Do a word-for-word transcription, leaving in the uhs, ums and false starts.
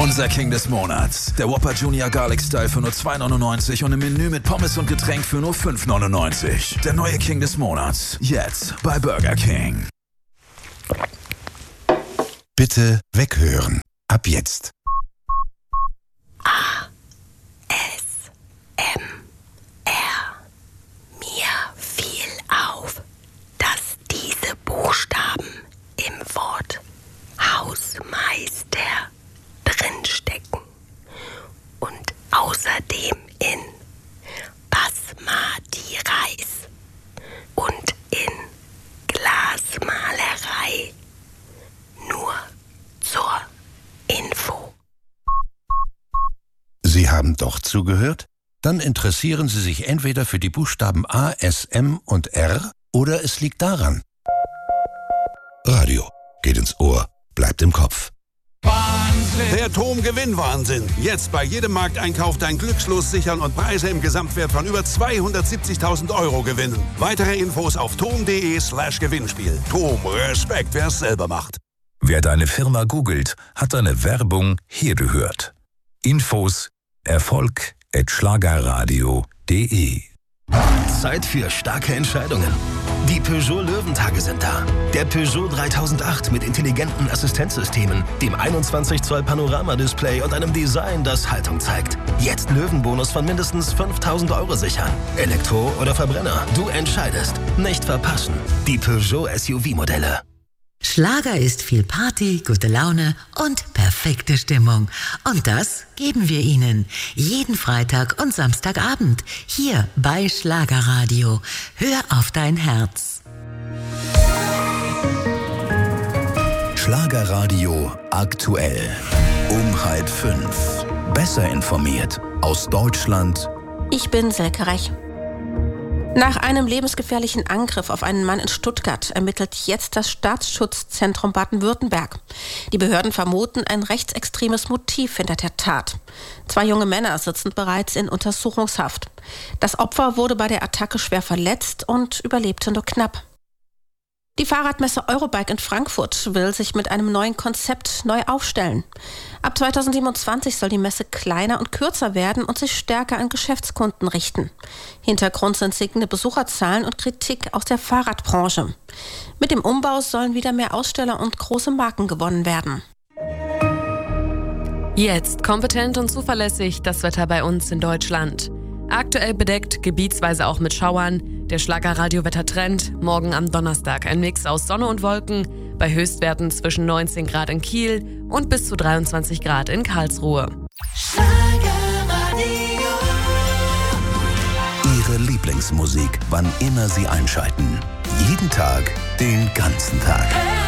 Unser King des Monats. Der Whopper Junior Garlic Style für nur zwei neunundneunzig und im Menü mit Pommes und Getränk für nur fünf neunundneunzig. Der neue King des Monats. Jetzt bei Burger King. Bitte weghören. Ab jetzt. A. S. M. R. Mir fiel auf, dass diese Buchstaben im Wort Hausmeister drinstecken und außerdem in Basmati Reis und in Glasmalerei. Nur zur Info. Sie haben doch zugehört? Dann interessieren Sie sich entweder für die Buchstaben A, S, M und R oder es liegt daran. Radio geht ins Ohr, bleibt im Kopf. Wahnsinn! Der TOM-Gewinnwahnsinn. Jetzt bei jedem Markteinkauf dein Glückslos sichern und Preise im Gesamtwert von über zweihundertsiebzigtausend Euro gewinnen. Weitere Infos auf tom.de slash Gewinnspiel. TOM, Respekt, wer es selber macht. Wer deine Firma googelt, hat deine Werbung hier gehört. Infos Erfolg at schlagerradio punkt de. Zeit für starke Entscheidungen. Die Peugeot Löwentage sind da. Der Peugeot dreitausendacht mit intelligenten Assistenzsystemen, dem einundzwanzig Zoll Panoramadisplay und einem Design, das Haltung zeigt. Jetzt Löwenbonus von mindestens fünftausend Euro sichern. Elektro oder Verbrenner, du entscheidest. Nicht verpassen. Die Peugeot S U V-Modelle. Schlager ist viel Party, gute Laune und perfekte Stimmung. Und das geben wir Ihnen jeden Freitag und Samstagabend hier bei Schlagerradio. Hör auf dein Herz. Schlagerradio aktuell. Um halb fünf. Besser informiert aus Deutschland. Ich bin Silke Reich. Nach einem lebensgefährlichen Angriff auf einen Mann in Stuttgart ermittelt jetzt das Staatsschutzzentrum Baden-Württemberg. Die Behörden vermuten ein rechtsextremes Motiv hinter der Tat. Zwei junge Männer sitzen bereits in Untersuchungshaft. Das Opfer wurde bei der Attacke schwer verletzt und überlebte nur knapp. Die Fahrradmesse Eurobike in Frankfurt will sich mit einem neuen Konzept neu aufstellen. Ab zweitausendsiebenundzwanzig soll die Messe kleiner und kürzer werden und sich stärker an Geschäftskunden richten. Hintergrund sind sinkende Besucherzahlen und Kritik aus der Fahrradbranche. Mit dem Umbau sollen wieder mehr Aussteller und große Marken gewonnen werden. Jetzt kompetent und zuverlässig das Wetter bei uns in Deutschland. Aktuell bedeckt, gebietsweise auch mit Schauern. Der Schlagerradio-Wettertrend, morgen am Donnerstag ein Mix aus Sonne und Wolken, bei Höchstwerten zwischen neunzehn Grad in Kiel und bis zu dreiundzwanzig Grad in Karlsruhe. Ihre Lieblingsmusik, wann immer Sie einschalten. Jeden Tag, den ganzen Tag.